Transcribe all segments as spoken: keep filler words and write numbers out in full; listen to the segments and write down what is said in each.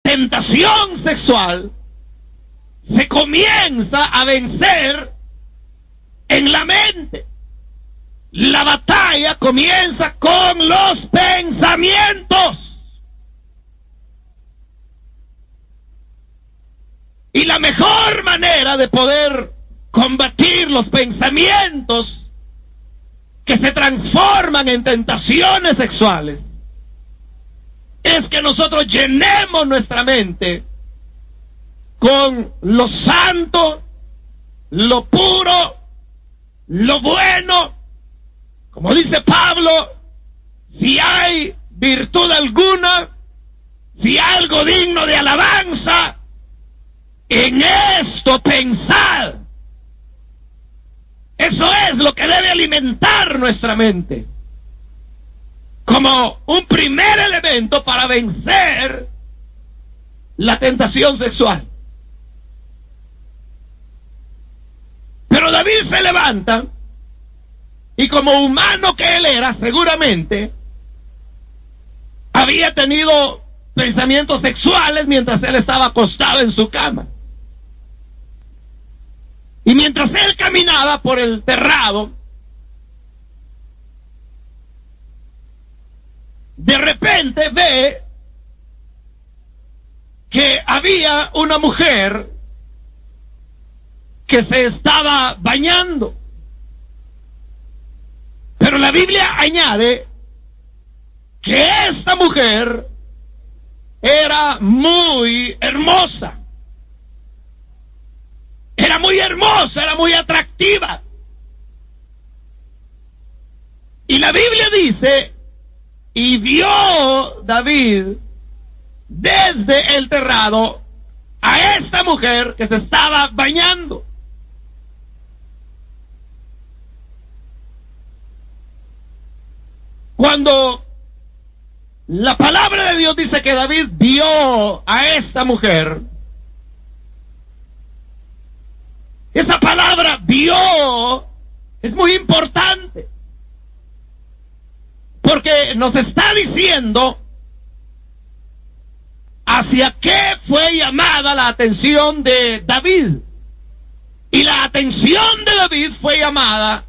tentación sexual se comienza a vencer en la mente. La batalla comienza con los pensamientos. Y la mejor manera de poder combatir los pensamientos que se transforman en tentaciones sexuales es que nosotros llenemos nuestra mente con lo santo, lo puro, lo bueno. Como dice Pablo, si hay virtud alguna, si algo digno de alabanza, en esto pensad. Eso es lo que debe alimentar nuestra mente, como un primer elemento para vencer la tentación sexual. Pero David se levanta y, como humano que él era, seguramente había tenido pensamientos sexuales mientras él estaba acostado en su cama. Y mientras él caminaba por el terrado, de repente ve que había una mujer que se estaba bañando. Pero la Biblia añade que esta mujer era muy hermosa. Era muy hermosa, era muy atractiva. Y la Biblia dice, y vio David desde el terrado a esta mujer que se estaba bañando. Cuando la palabra de Dios dice que David vio a esta mujer, esa palabra vio es muy importante, porque nos está diciendo hacia qué fue llamada la atención de David. Y la atención de David fue llamada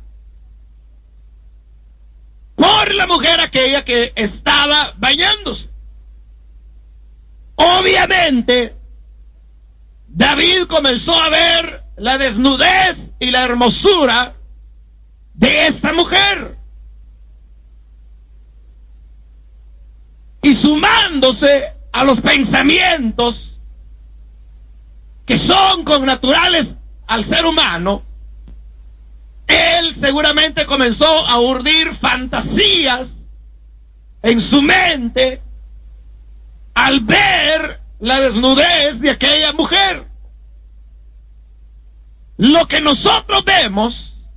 por la mujer aquella que estaba bañándose. Obviamente, David comenzó a ver la desnudez y la hermosura de esta mujer. Y sumándose a los pensamientos que son connaturales al ser humano, él seguramente comenzó a urdir fantasías en su mente al ver la desnudez de aquella mujer. Lo que nosotros vemos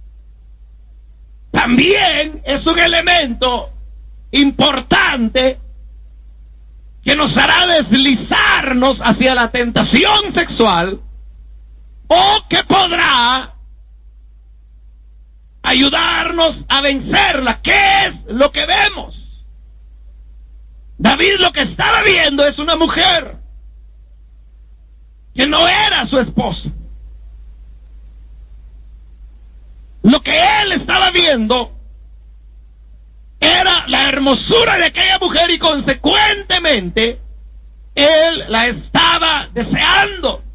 también es un elemento importante que nos hará deslizarnos hacia la tentación sexual, o que podrá ayudarnos a vencerla. ¿Qué es lo que vemos? David lo que estaba viendo es una mujer que no era su esposa. Lo que él estaba viendo era la hermosura de aquella mujer y consecuentemente él la estaba deseando.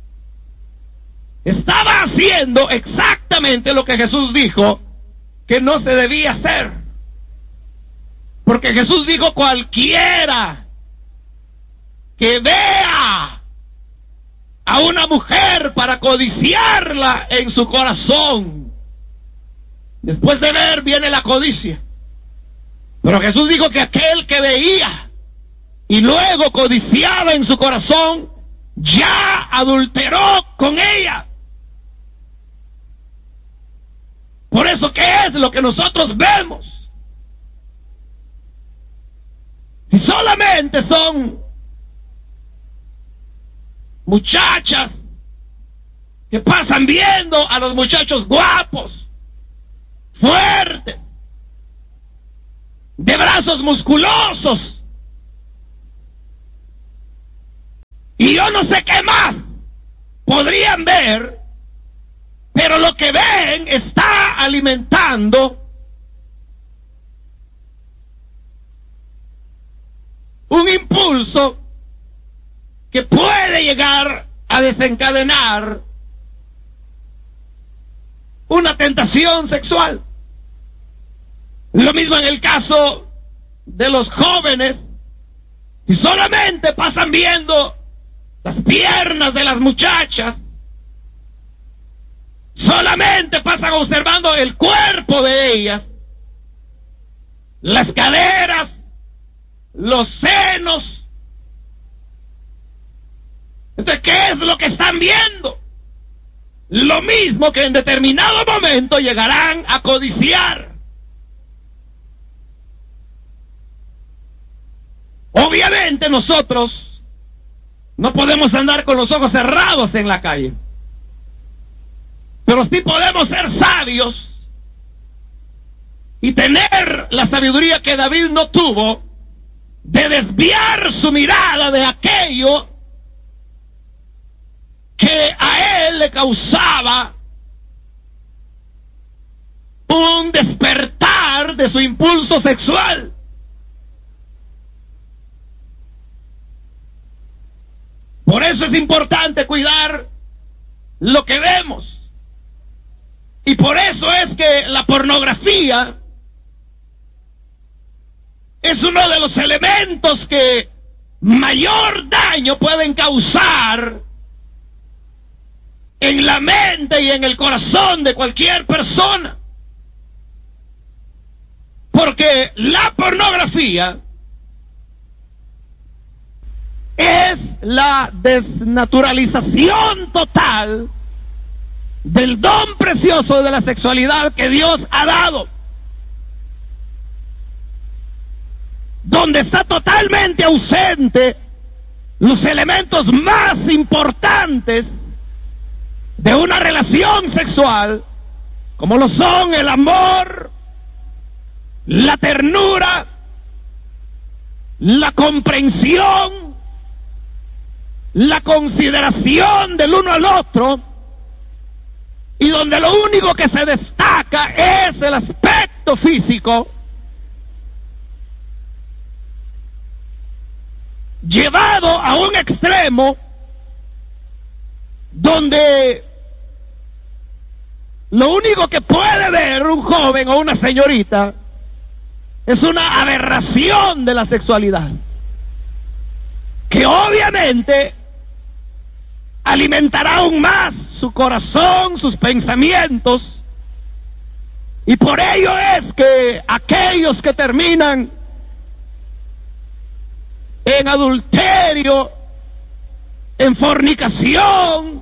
Estaba haciendo exactamente lo que Jesús dijo que no se debía hacer. Porque Jesús dijo: cualquiera que vea a una mujer para codiciarla en su corazón, después de ver viene la codicia. Pero Jesús dijo que aquel que veía y luego codiciaba en su corazón, ya adulteró con ella. Por eso, ¿qué es lo que nosotros vemos? Si solamente son muchachas que pasan viendo a los muchachos guapos, fuertes, de brazos musculosos, y yo no sé qué más podrían ver, pero lo que ven está alimentando un impulso que puede llegar a desencadenar una tentación sexual. Lo mismo en el caso de los jóvenes, si solamente pasan viendo las piernas de las muchachas, solamente pasan observando el cuerpo de ellas, las caderas, los senos. Entonces, ¿qué es lo que están viendo? Lo mismo que en determinado momento llegarán a codiciar. Obviamente nosotros no podemos andar con los ojos cerrados en la calle, pero sí podemos ser sabios y tener la sabiduría que David no tuvo, de desviar su mirada de aquello que a él le causaba un despertar de su impulso sexual. Por eso es importante cuidar lo que vemos. Y por eso es que la pornografía es uno de los elementos que mayor daño pueden causar en la mente y en el corazón de cualquier persona. Porque la pornografía es la desnaturalización total del don precioso de la sexualidad que Dios ha dado, donde está totalmente ausente los elementos más importantes de una relación sexual, como lo son el amor, la ternura, la comprensión, la consideración del uno al otro, y donde lo único que se destaca es el aspecto físico, llevado a un extremo donde lo único que puede ver un joven o una señorita es una aberración de la sexualidad, que obviamente alimentará aún más su corazón, sus pensamientos, y por ello es que aquellos que terminan en adulterio, en fornicación,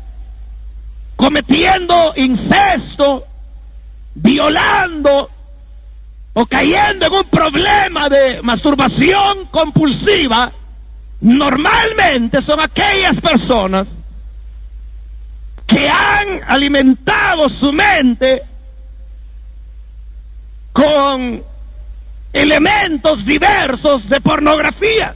cometiendo incesto, violando o cayendo en un problema de masturbación compulsiva, normalmente son aquellas personas que han alimentado su mente con elementos diversos de pornografía.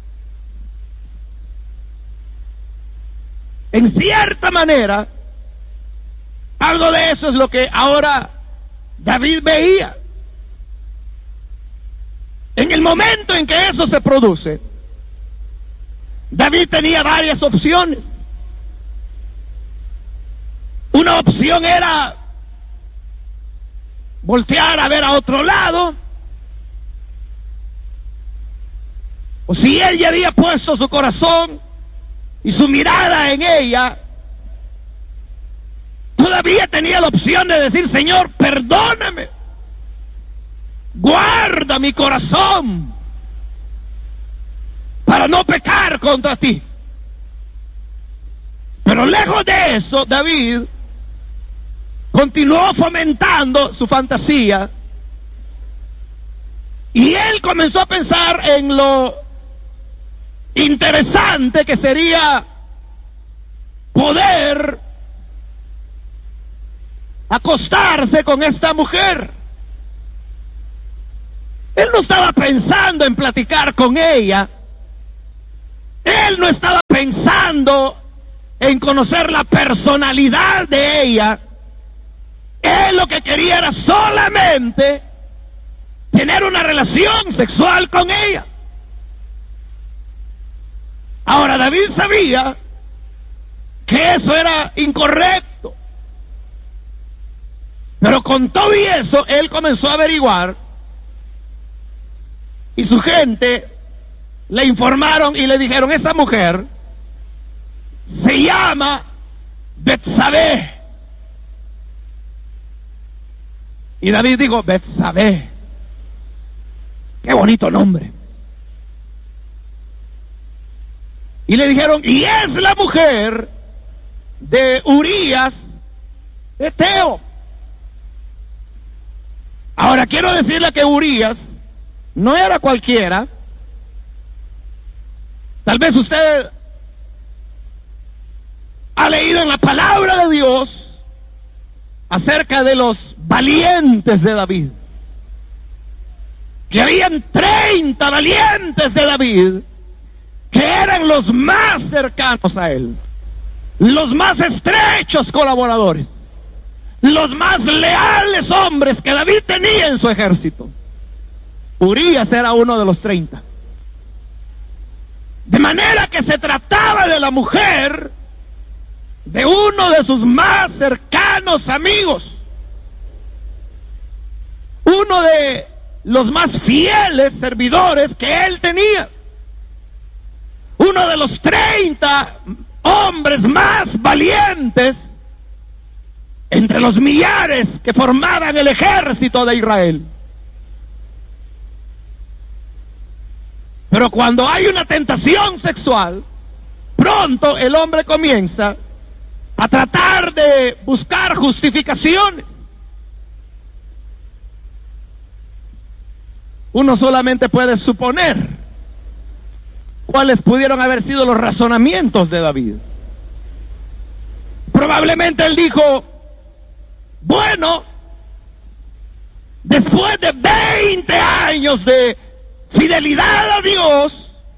En cierta manera, algo de eso es lo que ahora David veía. En el momento en que eso se produce, David tenía varias opciones. Una opción era voltear a ver a otro lado, o si él ya había puesto su corazón y su mirada en ella, todavía tenía la opción de decir: Señor, perdóname, guarda mi corazón para no pecar contra ti. Pero lejos de eso, David continuó fomentando su fantasía, y él comenzó a pensar en lo interesante que sería poder acostarse con esta mujer. Él no estaba pensando en platicar con ella, él no estaba pensando pensando en conocer la personalidad de ella, él lo que quería era solamente tener una relación sexual con ella. Ahora, David sabía que eso era incorrecto, pero con todo y eso, él comenzó a averiguar, y su gente le informaron y le dijeron: esa mujer se llama Betsabé. Y David dijo: Betsabé, qué bonito nombre. Y le dijeron: y es la mujer de Urías Eteo. Ahora quiero decirle que Urías no era cualquiera. Tal vez usted ha leído en la palabra de Dios acerca de los valientes de David, que habían treinta valientes de David que eran los más cercanos a él, los más estrechos colaboradores, los más leales hombres que David tenía en su ejército. Urías era uno de los treinta. De manera que se trataba de la mujer de uno de sus más cercanos amigos, uno de los más fieles servidores que él tenía, uno de los treinta hombres más valientes entre los millares que formaban el ejército de Israel. Pero cuando hay una tentación sexual, pronto el hombre comienza a tratar de buscar justificaciones. Uno solamente puede suponer cuáles pudieron haber sido los razonamientos de David. Probablemente él dijo: bueno, después de veinte años de fidelidad a Dios,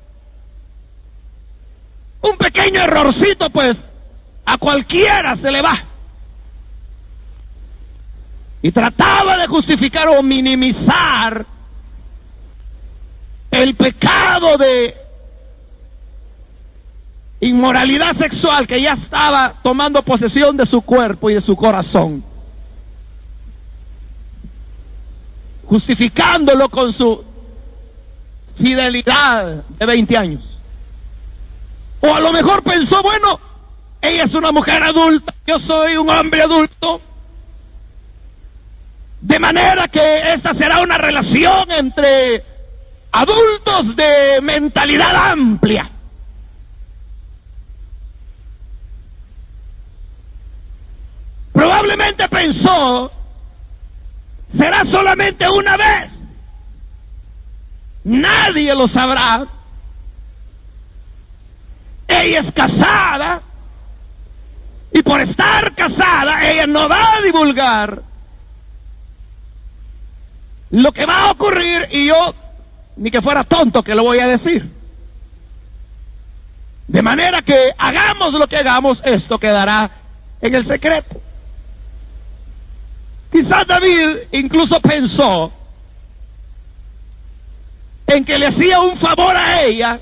un pequeño errorcito, pues a cualquiera se le va. Y trataba de justificar o minimizar el pecado de inmoralidad sexual que ya estaba tomando posesión de su cuerpo y de su corazón, justificándolo con su fidelidad de veinte años. O a lo mejor pensó: bueno, ella es una mujer adulta, yo soy un hombre adulto, de manera que esta será una relación entre adultos de mentalidad amplia. Probablemente pensó: será solamente una vez, nadie lo sabrá, ella es casada, y por estar casada ella no va a divulgar lo que va a ocurrir, y yo ni que fuera tonto que lo voy a decir. De manera que hagamos lo que hagamos, esto quedará en el secreto. Quizás David incluso pensó en que le hacía un favor a ella,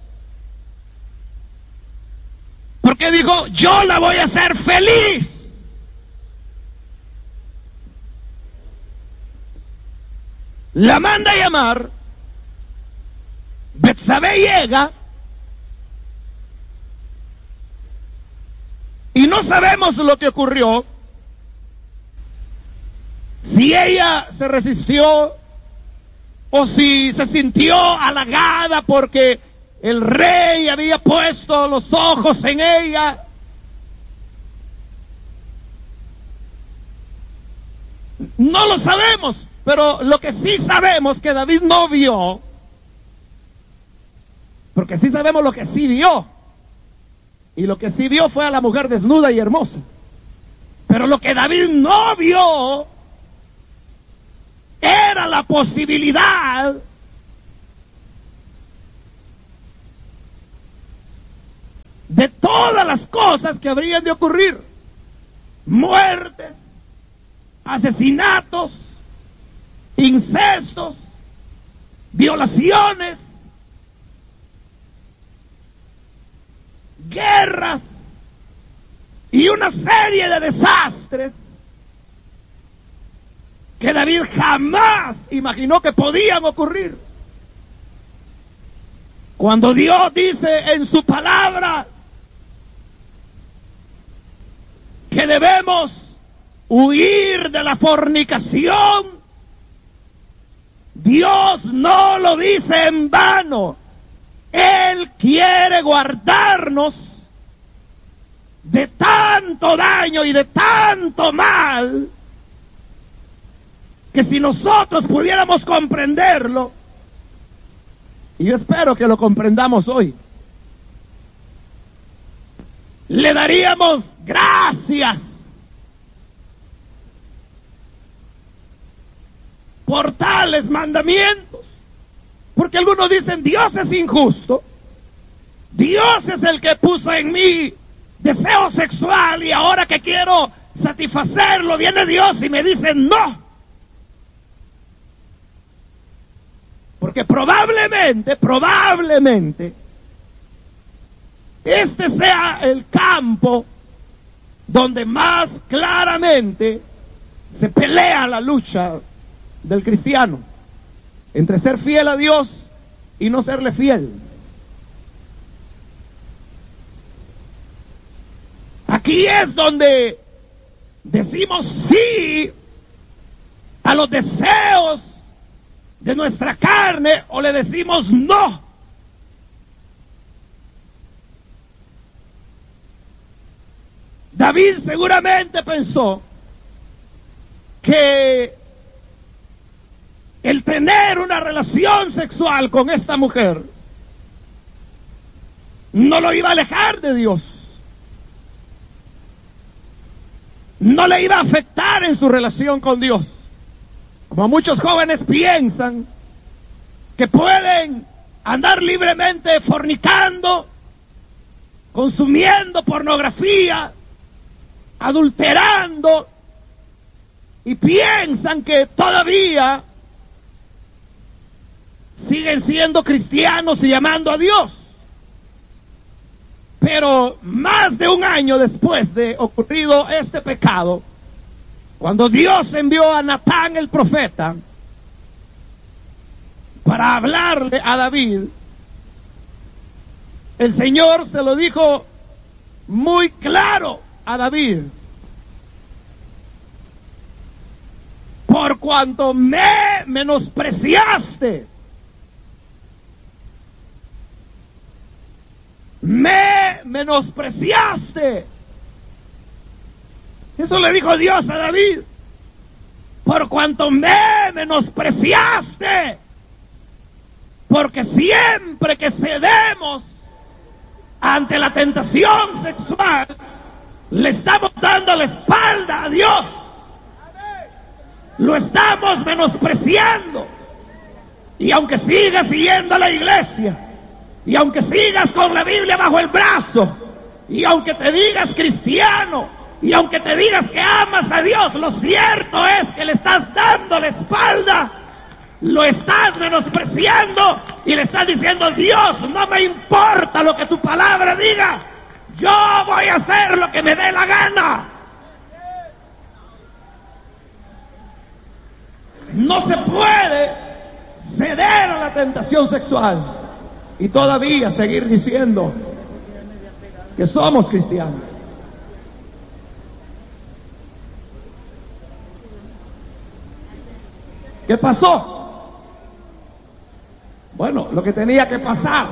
porque dijo: yo la voy a hacer feliz. La manda a llamar, Betsabé llega, y no sabemos lo que ocurrió, si ella se resistió o si se sintió halagada porque el rey había puesto los ojos en ella. No lo sabemos, pero lo que sí sabemos que David no vio, porque sí sabemos lo que sí vio, y lo que sí vio fue a la mujer desnuda y hermosa. Pero lo que David no vio era la posibilidad de todas las cosas que habrían de ocurrir: muertes, asesinatos, incestos, violaciones, guerras y una serie de desastres que David jamás imaginó que podían ocurrir. Cuando Dios dice en su palabra que debemos huir de la fornicación, Dios no lo dice en vano. Él quiere guardarnos de tanto daño y de tanto mal, que si nosotros pudiéramos comprenderlo, y yo espero que lo comprendamos hoy, le daríamos gracias por tales mandamientos. Porque algunos dicen: Dios es injusto, Dios es el que puso en mí deseo sexual y ahora que quiero satisfacerlo viene Dios y me dice no. Porque probablemente, probablemente, este sea el campo donde más claramente se pelea la lucha del cristiano entre ser fiel a Dios y no serle fiel. Aquí es donde decimos sí a los deseos de nuestra carne o le decimos no. David seguramente pensó que el tener una relación sexual con esta mujer no lo iba a alejar de Dios, no le iba a afectar en su relación con Dios. Como muchos jóvenes piensan que pueden andar libremente fornicando, consumiendo pornografía, adulterando, y piensan que todavía siguen siendo cristianos y llamando a Dios. Pero más de un año después de ocurrido este pecado, cuando Dios envió a Natán el profeta para hablarle a David, el Señor se lo dijo muy claro a David: por cuanto me menospreciaste, me menospreciaste. Eso le dijo Dios a David: por cuanto me menospreciaste, porque siempre que cedemos ante la tentación sexual, le estamos dando la espalda a Dios, lo estamos menospreciando. Y aunque sigas siguiendo a la iglesia, y aunque sigas con la Biblia bajo el brazo, y aunque te digas cristiano, y aunque te digas que amas a Dios, lo cierto es que le estás dando la espalda, lo estás menospreciando y le estás diciendo: Dios, no me importa lo que tu palabra diga, yo voy a hacer lo que me dé la gana. No se puede ceder a la tentación sexual y todavía seguir diciendo que somos cristianos. ¿Qué pasó? Bueno, lo que tenía que pasar.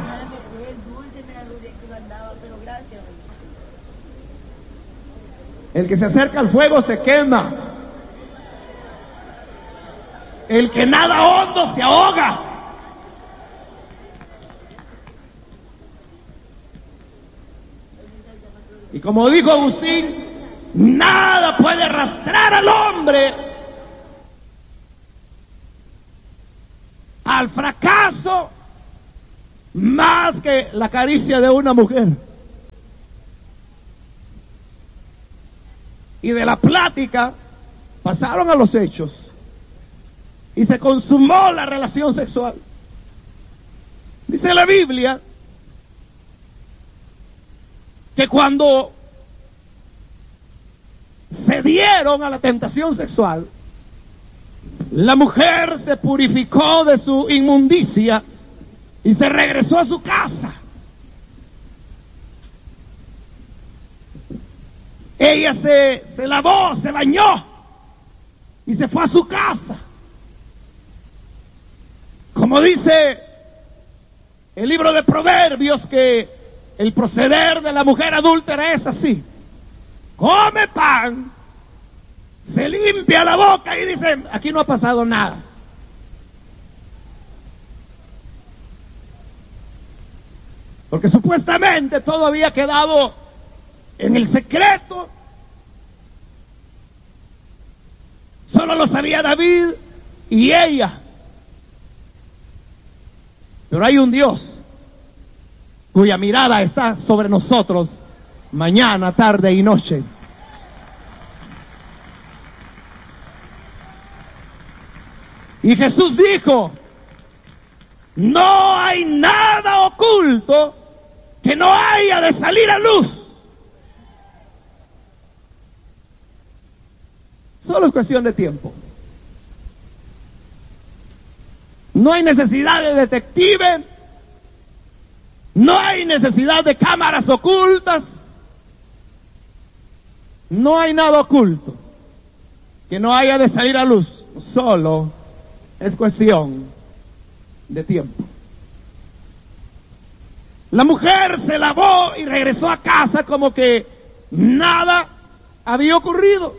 El que se acerca al fuego se quema. El que nada hondo se ahoga. Y como dijo Agustín, nada puede arrastrar al hombre al fracaso más que la caricia de una mujer. Y de la plática pasaron a los hechos. Y se consumó la relación sexual. Dice la Biblia que cuando se dieron a la tentación sexual, la mujer se purificó de su inmundicia y se regresó a su casa. Ella se, se lavó, se bañó y se fue a su casa. Como dice el libro de Proverbios, que el proceder de la mujer adúltera es así: come pan, se limpia la boca y dice, aquí no ha pasado nada. Porque supuestamente todo había quedado en el secreto. Solo lo sabía David y ella. Pero hay un Dios cuya mirada está sobre nosotros mañana, tarde y noche. Y Jesús dijo, no hay nada oculto que no haya de salir a luz. Solo es cuestión de tiempo. No hay necesidad de detectives, no hay necesidad de cámaras ocultas, no hay nada oculto que no haya de salir a luz. Solo es cuestión de tiempo. La mujer se lavó y regresó a casa como que nada había ocurrido.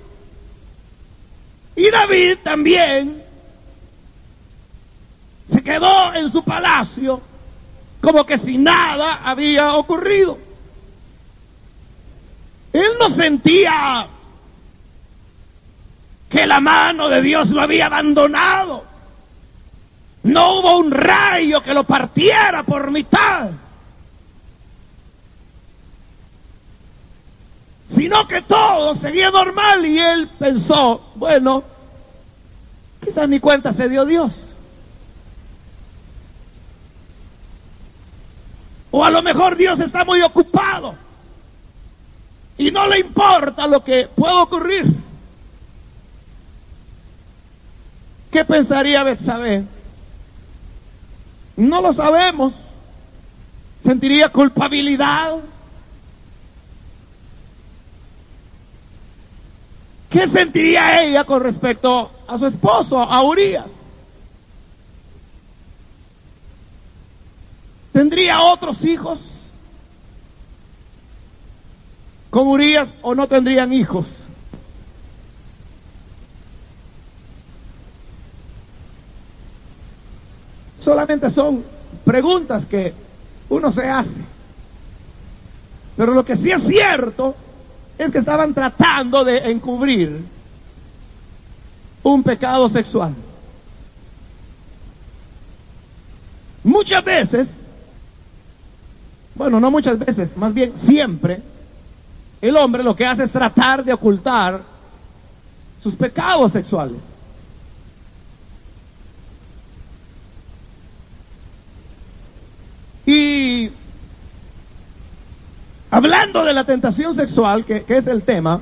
Y David también se quedó en su palacio como que si nada había ocurrido. Él no sentía que la mano de Dios lo había abandonado. No hubo un rayo que lo partiera por mitad, sino que todo seguía normal y él pensó, bueno, quizás ni cuenta se dio Dios. O a lo mejor Dios está muy ocupado y no le importa lo que pueda ocurrir. ¿Qué pensaría Betsabé? No lo sabemos. ¿Sentiría culpabilidad? ¿Qué sentiría ella con respecto a su esposo, a Urías? ¿Tendría otros hijos con Urías o no tendrían hijos? Solamente son preguntas que uno se hace. Pero lo que sí es cierto es que estaban tratando de encubrir un pecado sexual. Muchas veces, bueno, no muchas veces, más bien siempre, el hombre lo que hace es tratar de ocultar sus pecados sexuales. Y hablando de la tentación sexual, que, que es el tema,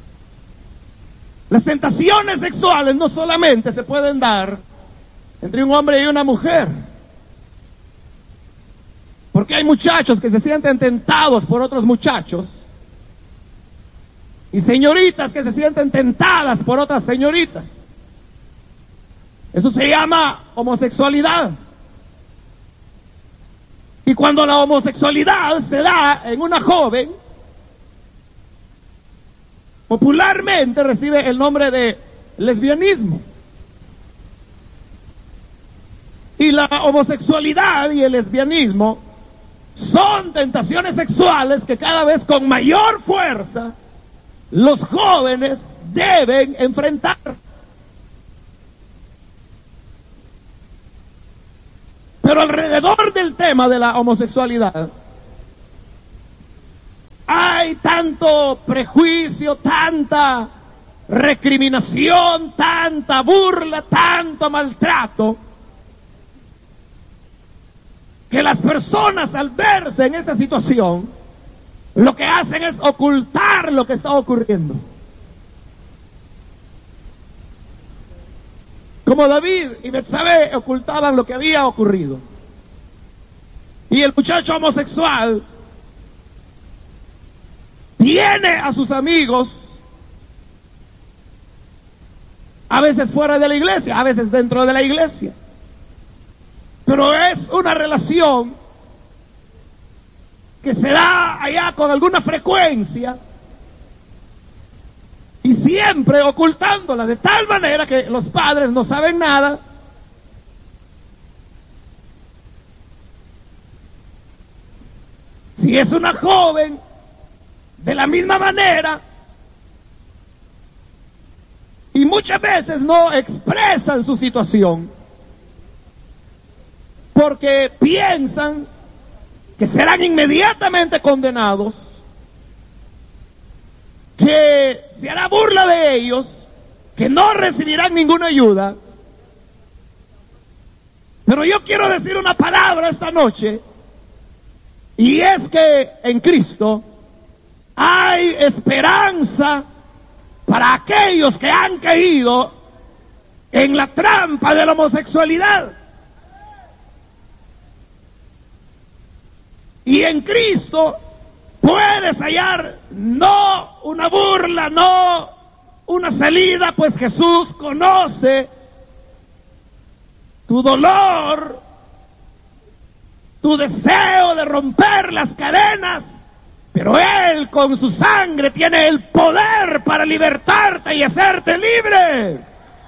las tentaciones sexuales no solamente se pueden dar entre un hombre y una mujer, porque hay muchachos que se sienten tentados por otros muchachos, y señoritas que se sienten tentadas por otras señoritas. Eso se llama homosexualidad. Y cuando la homosexualidad se da en una joven, popularmente recibe el nombre de lesbianismo. Y la homosexualidad y el lesbianismo son tentaciones sexuales que cada vez con mayor fuerza los jóvenes deben enfrentar. Pero alrededor del tema de la homosexualidad hay hay tanto prejuicio, tanta recriminación, tanta burla, tanto maltrato, que las personas al verse en esa situación, lo que hacen es ocultar lo que está ocurriendo. Como David y Betsabé ocultaban lo que había ocurrido. Y el muchacho homosexual tiene a sus amigos, a veces fuera de la iglesia, a veces dentro de la iglesia. Pero es una relación que se da allá con alguna frecuencia y siempre ocultándola, de tal manera que los padres no saben nada. Si es una joven, de la misma manera, y muchas veces no expresan su situación porque piensan que serán inmediatamente condenados, que se hará burla de ellos, que no recibirán ninguna ayuda. Pero yo quiero decir una palabra esta noche, y es que en Cristo hay esperanza para aquellos que han caído en la trampa de la homosexualidad. Y en Cristo puedes hallar no una burla, no una salida, pues Jesús conoce tu dolor, tu deseo de romper las cadenas, pero Él con su sangre tiene el poder para libertarte y hacerte libre.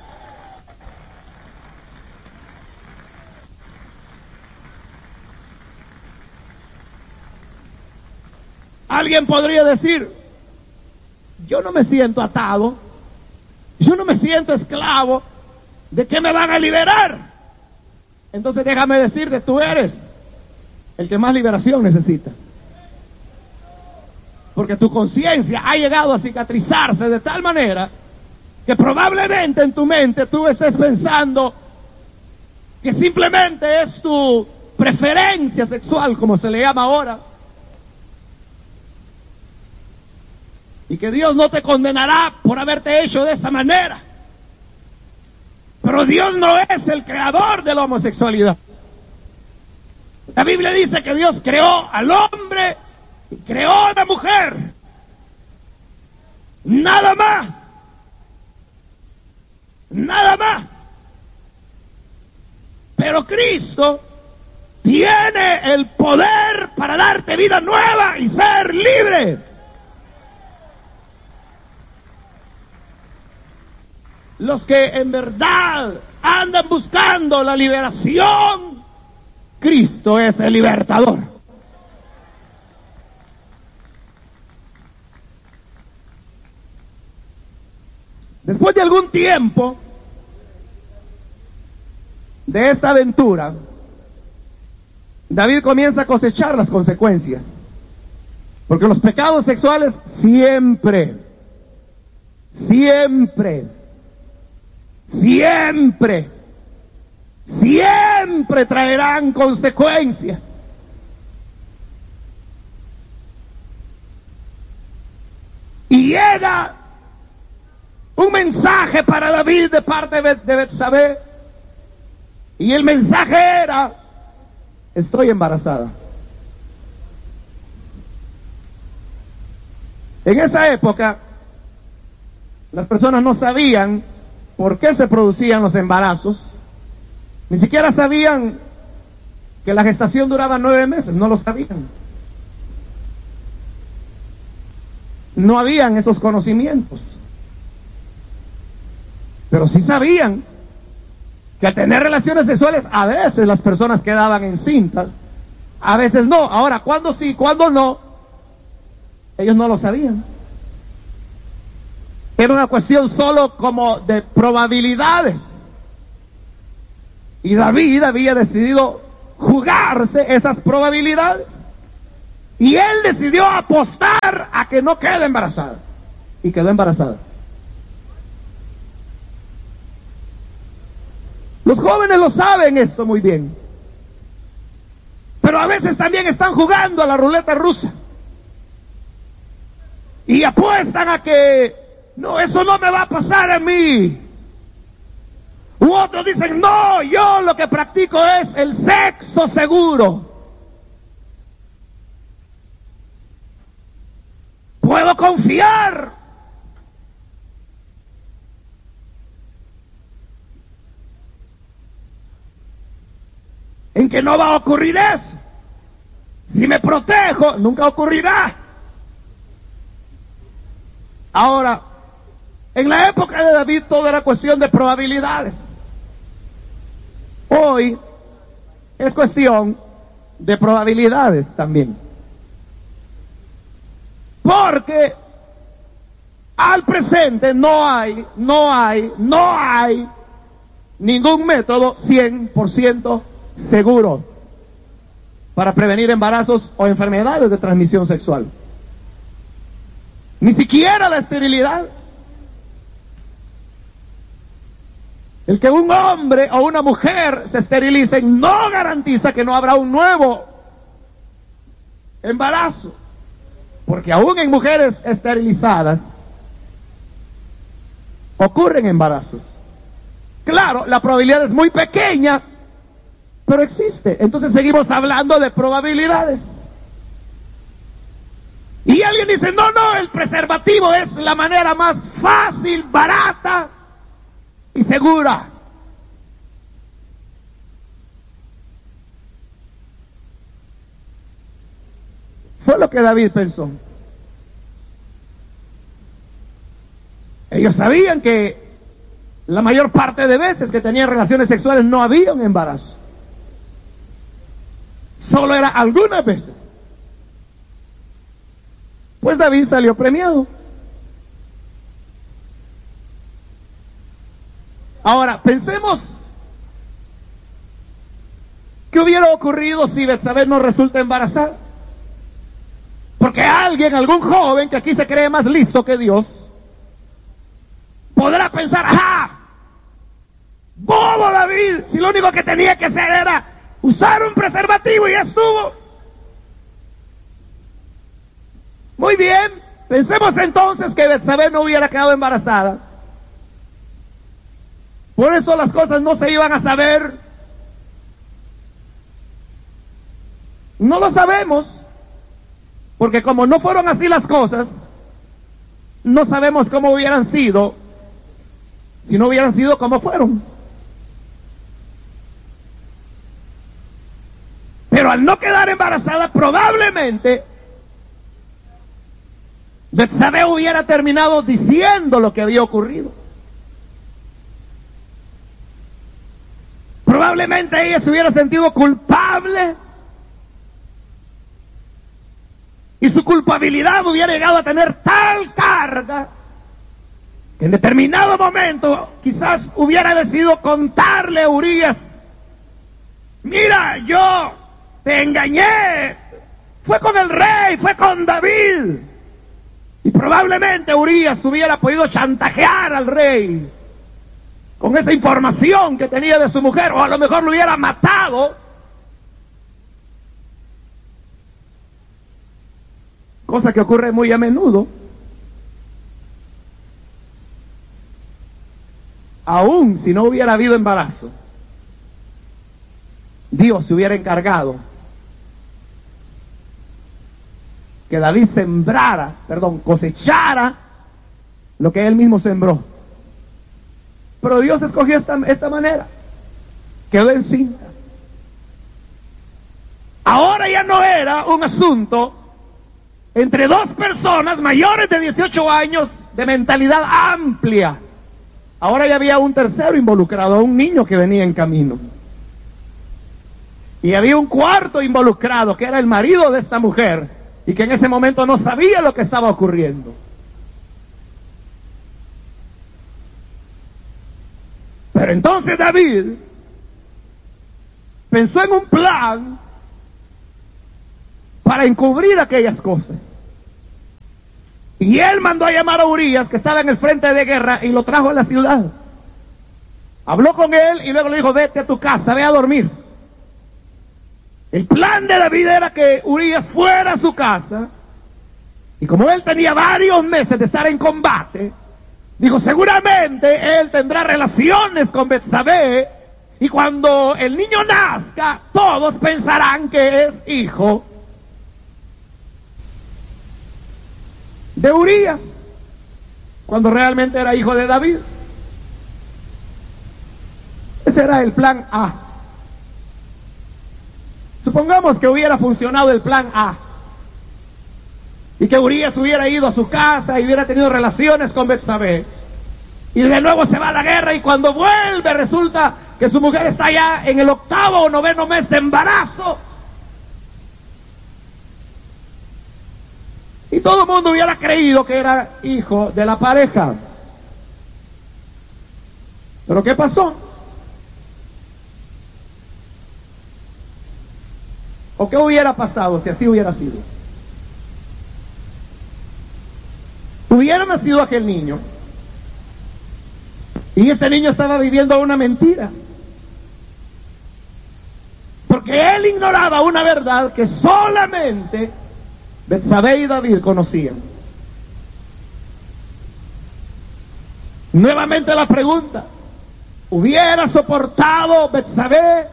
Alguien podría decir, yo no me siento atado, yo no me siento esclavo, ¿de qué me van a liberar? Entonces déjame decirte, tú eres el que más liberación necesita. Porque tu conciencia ha llegado a cicatrizarse de tal manera que probablemente en tu mente tú estés pensando que simplemente es tu preferencia sexual, como se le llama ahora, y que Dios no te condenará por haberte hecho de esa manera. Pero Dios no es el creador de la homosexualidad. La Biblia dice que Dios creó al hombre y creó a la mujer. Nada más. Nada más. Pero Cristo tiene el poder para darte vida nueva y ser libre. Los que en verdad andan buscando la liberación, Cristo es el libertador. Después de algún tiempo de esta aventura, David comienza a cosechar las consecuencias. Porque los pecados sexuales siempre, siempre, siempre, siempre traerán consecuencias. Y llega un mensaje para David de parte de Betsabé, y el mensaje era: estoy embarazada. En esa época, las personas no sabían por qué se producían los embarazos, ni siquiera sabían que la gestación duraba nueve meses, no lo sabían. No habían esos conocimientos. Pero sí sabían que al tener relaciones sexuales, a veces las personas quedaban encintas, a veces no. Ahora, ¿cuándo sí, cuándo no? Ellos no lo sabían. Era una cuestión solo como de probabilidades. Y David había decidido jugarse esas probabilidades. Y él decidió apostar a que no quede embarazada. Y quedó embarazada. Los jóvenes lo saben esto muy bien. Pero a veces también están jugando a la ruleta rusa. Y apuestan a que, no, eso no me va a pasar a mí. U otros dicen, no, yo lo que practico es el sexo seguro. Puedo confiar. En que no va a ocurrir eso. Si me protejo, nunca ocurrirá. Ahora, en la época de David todo era cuestión de probabilidades. Hoy es cuestión de probabilidades también. Porque al presente no hay, no hay, no hay ningún método cien por ciento seguro para prevenir embarazos o enfermedades de transmisión sexual. Ni siquiera la esterilidad. El que un hombre o una mujer se esterilicen no garantiza que no habrá un nuevo embarazo. Porque aún en mujeres esterilizadas ocurren embarazos. Claro, la probabilidad es muy pequeña, pero existe. Entonces seguimos hablando de probabilidades. Y alguien dice, no, no, el preservativo es la manera más fácil, barata y segura. Fue lo que David pensó. Ellos sabían que la mayor parte de veces que tenían relaciones sexuales no había un embarazo. Solo era algunas veces. Pues David salió premiado. Ahora, pensemos qué hubiera ocurrido si Betsabé no resulta embarazada. Porque alguien, algún joven que aquí se cree más listo que Dios, podrá pensar, ¡ajá! ¡Bobo David! Si lo único que tenía que hacer era usar un preservativo y ya estuvo. Muy bien, pensemos entonces que Betsabé no hubiera quedado embarazada. Por eso las cosas no se iban a saber. No lo sabemos, porque como no fueron así las cosas, no sabemos cómo hubieran sido, si no hubieran sido como fueron. Pero al no quedar embarazada, probablemente Betsabé hubiera terminado diciendo lo que había ocurrido. Probablemente ella se hubiera sentido culpable y su culpabilidad hubiera llegado a tener tal carga que en determinado momento quizás hubiera decidido contarle a Urías, mira, yo te engañé, fue con el rey, fue con David. Y probablemente Urías hubiera podido chantajear al rey con esa información que tenía de su mujer, o a lo mejor lo hubiera matado. Cosa que ocurre muy a menudo. Aún si no hubiera habido embarazo, Dios se hubiera encargado que David sembrara, perdón, cosechara lo que él mismo sembró. Pero Dios escogió esta, esta manera. Quedó encinta. Ahora ya no era un asunto entre dos personas mayores de dieciocho años de mentalidad amplia. Ahora ya había un tercero involucrado, un niño que venía en camino. Y había un cuarto involucrado, que era el marido de esta mujer, y que en ese momento no sabía lo que estaba ocurriendo. Pero entonces David pensó en un plan para encubrir aquellas cosas. Y él mandó a llamar a Urías, que estaba en el frente de guerra, y lo trajo a la ciudad. Habló con él y luego le dijo, vete a tu casa, ve a dormir. El plan de David era que Urías fuera a su casa, y como él tenía varios meses de estar en combate, dijo, seguramente él tendrá relaciones con Betsabé, y cuando el niño nazca, todos pensarán que es hijo de Urías, cuando realmente era hijo de David. Ese era el plan A. Supongamos que hubiera funcionado el plan A, y que Urías hubiera ido a su casa y hubiera tenido relaciones con Betsabé, y de nuevo se va a la guerra, y cuando vuelve resulta que su mujer está ya en el octavo o noveno mes de embarazo, y todo el mundo hubiera creído que era hijo de la pareja. ¿Pero qué pasó? ¿O qué hubiera pasado si así hubiera sido? Hubiera nacido aquel niño, y ese niño estaba viviendo una mentira, porque él ignoraba una verdad que solamente Betsabé y David conocían. Nuevamente la pregunta, ¿hubiera soportado Betsabé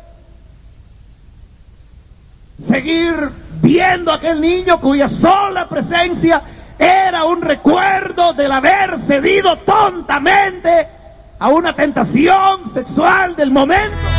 seguir viendo a aquel niño cuya sola presencia era un recuerdo del haber cedido tontamente a una tentación sexual del momento?